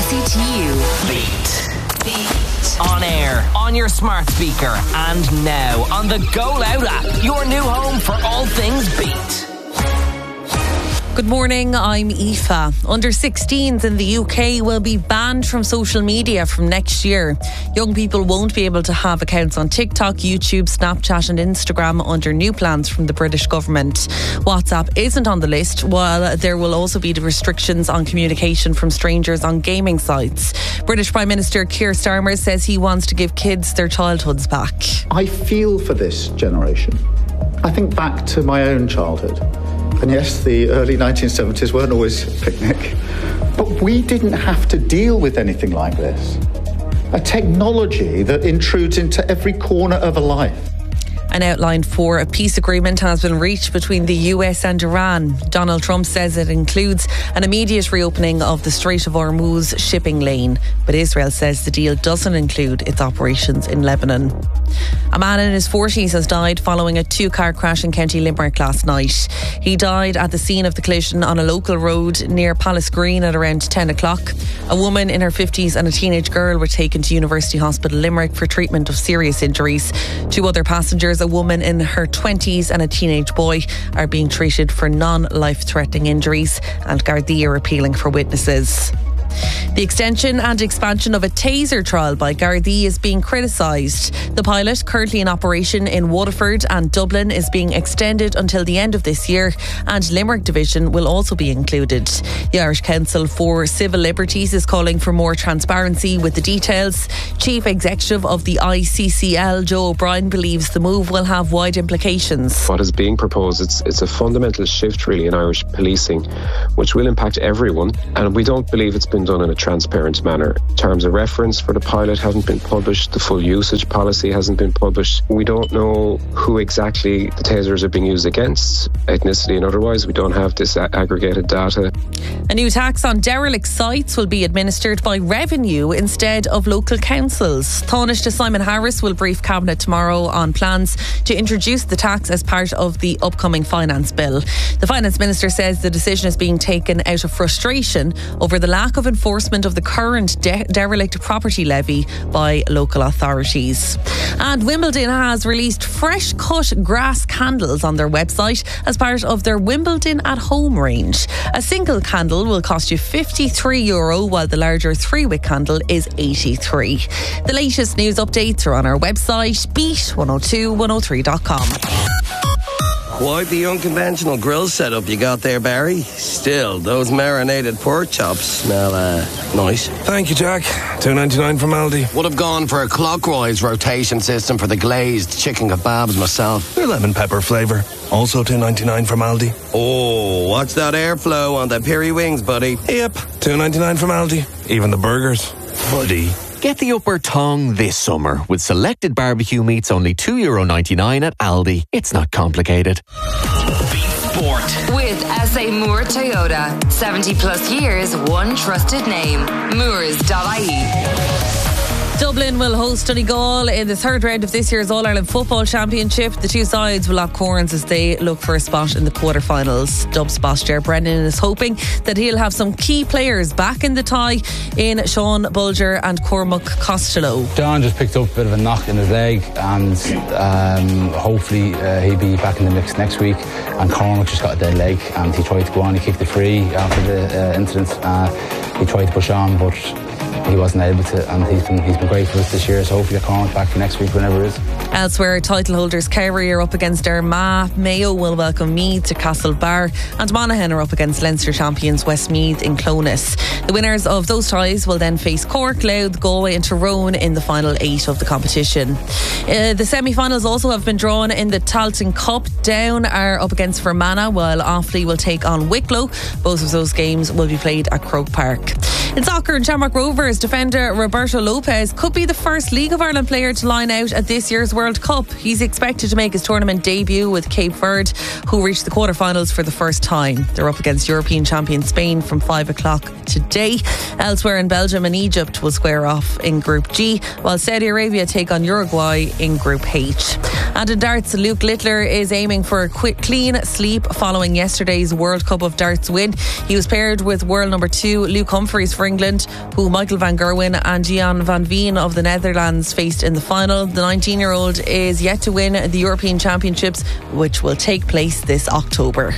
LCTU. Beat. On air, on your smart speaker, and now on the Go Loud app, your new home for all things Beat. Good morning, I'm Aoife. Under 16s in the UK will be banned from social media from next year. Young people won't be able to have accounts on TikTok, YouTube, Snapchat and Instagram under new plans from the British government. WhatsApp isn't on the list, while there will also be the restrictions on communication from strangers on gaming sites. British Prime Minister Keir Starmer says he wants to give kids their childhoods back. I feel for this generation. I think back to my own childhood. And yes, the early 1970s weren't always a picnic, but we didn't have to deal with anything like this. A technology that intrudes into every corner of a life. An outline for a peace agreement has been reached between the US and Iran. Donald Trump says it includes an immediate reopening of the Strait of Hormuz shipping lane, but Israel says the deal doesn't include its operations in Lebanon. A man in his 40s has died following a two-car crash in County Limerick last night. He died at the scene of the collision on a local road near Palace Green at around 10 o'clock. A woman in her 50s and a teenage girl were taken to University Hospital Limerick for treatment of serious injuries. Two other passengers, a woman in her 20s and a teenage boy, are being treated for non-life-threatening injuries, and Gardaí are appealing for witnesses. The extension and expansion of a taser trial by Gardaí is being criticised. The pilot, currently in operation in Waterford and Dublin, is being extended until the end of this year, and Limerick Division will also be included. The Irish Council for Civil Liberties is calling for more transparency with the details. Chief Executive of the ICCL, Joe O'Brien, believes the move will have wide implications. What is being proposed, it's a fundamental shift really in Irish policing, which will impact everyone, and we don't believe it's been done in a transparent manner. Terms of reference for the pilot haven't been published. The full usage policy hasn't been published. We don't know who exactly the tasers are being used against, ethnicity and otherwise. We don't have this aggregated data. A new tax on derelict sites will be administered by revenue instead of local councils. Taoiseach Simon Harris will brief Cabinet tomorrow on plans to introduce the tax as part of the upcoming finance bill. The Finance Minister says the decision is being taken out of frustration over the lack of enforcement of the current derelict property levy by local authorities. And Wimbledon has released fresh cut grass candles on their website as part of their Wimbledon at Home range. A single candle will cost you €53, while the larger 3-wick candle is €83. The latest news updates are on our website, beat102103.com. Quite the unconventional grill setup you got there, Barry. Still, those marinated pork chops smell nice. Thank you, Jack. $2.99 from Aldi. Would have gone for a clockwise rotation system for the glazed chicken kebabs myself. They're lemon pepper flavour. Also $2.99 from Aldi. Oh, watch that airflow on the peri wings, buddy. Yep, $2.99 from Aldi. Even the burgers. Buddy. Get the upper tongue this summer with selected barbecue meats only €2.99 at Aldi. It's not complicated. Beat Sport. With SA Moore Toyota. 70 plus years, one trusted name. Moores.ie. Dublin will host Donegal in the third round of this year's All-Ireland Football Championship. The two sides will lock horns as they look for a spot in the quarterfinals. Dubs boss Ger Brennan is hoping that he'll have some key players back in the tie in Sean Bulger and Cormac Costello. John just picked up a bit of a knock in his leg, and hopefully he'll be back in the mix next week. And Cormac just got a dead leg, and he tried to go on. He kicked it free after the incident. He tried to push on, but he wasn't able to, and he's been great for us this year, so hopefully they're calling back for next week whenever it is. Elsewhere, title holders Kerry are up against Armagh, Mayo will welcome Meath to Castlebar, and Monaghan are up against Leinster champions Westmeath in Clones. The winners of those ties will then face Cork, Louth, Galway and Tyrone in the final 8 of the competition. The semi-finals also have been drawn in the Tailteann Cup. Down are up against Fermanagh, while Offaly will take on Wicklow. Both of those games will be played at Croke Park. In soccer, Shamrock Rovers Rangers defender Roberto Lopez could be the first League of Ireland player to line out at this year's World Cup. He's expected to make his tournament debut with Cape Verde, who reached the quarterfinals for the first time. They're up against European champion Spain from 5 o'clock today. Elsewhere in Belgium and Egypt will square off in Group G, while Saudi Arabia take on Uruguay in Group H. And in darts, Luke Littler is aiming for a quick, clean sleep following yesterday's World Cup of Darts win. He was paired with world number 2 Luke Humphries for England, who Michael van Gerwen and Gian van Veen of the Netherlands faced in the final. The 19-year-old is yet to win the European Championships, which will take place this October.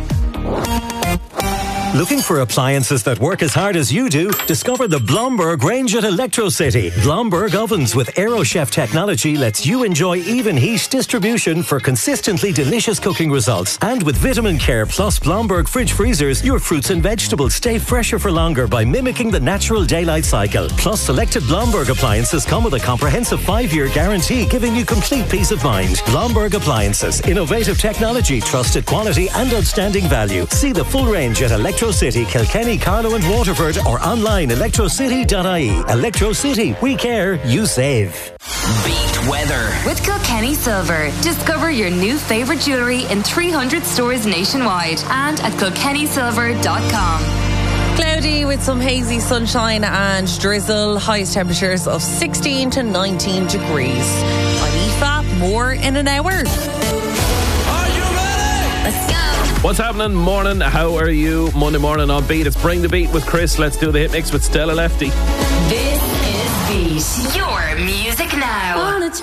Looking for appliances that work as hard as you do? Discover the Blomberg range at ElectroCity. Blomberg ovens with AeroChef technology lets you enjoy even heat distribution for consistently delicious cooking results. And with Vitamin Care plus Blomberg fridge freezers, your fruits and vegetables stay fresher for longer by mimicking the natural daylight cycle. Plus, selected Blomberg appliances come with a comprehensive 5-year guarantee, giving you complete peace of mind. Blomberg Appliances. Innovative technology, trusted quality and outstanding value. See the full range at ElectroCity, Kilkenny, Carlow and Waterford, or online electrocity.ie. ElectroCity. We care, you save. Beat weather with Kilkenny Silver. Discover your new favourite jewellery in 300 stores nationwide and at kilkennysilver.com. Cloudy with some hazy sunshine and drizzle. Highest temperatures of 16 to 19 degrees. I'm Aoife. More in an hour. Are you ready? Let's go. What's happening? Morning. How are you? Monday morning on Beat. It's Bring the Beat with Chris. Let's do the hit mix with Stella Lefty. This is Beat. Your music now.